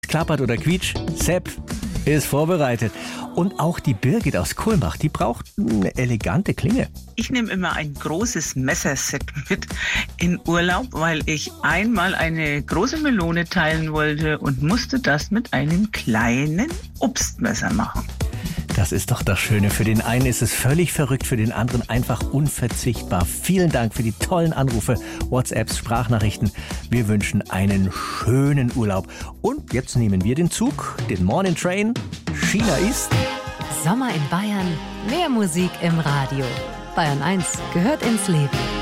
klappert oder quietscht, Sepp ist vorbereitet. Und auch die Birgit aus Kulmbach, die braucht eine elegante Klinge. Ich nehme immer ein großes Messerset mit in Urlaub, weil ich einmal eine große Melone teilen wollte und musste das mit einem kleinen Obstmesser machen. Das ist doch das Schöne. Für den einen ist es völlig verrückt, für den anderen einfach unverzichtbar. Vielen Dank für die tollen Anrufe, WhatsApps, Sprachnachrichten. Wir wünschen einen schönen Urlaub. Und jetzt nehmen wir den Zug, den Morning Train. China ist Sommer in Bayern, mehr Musik im Radio. Bayern 1 gehört ins Leben.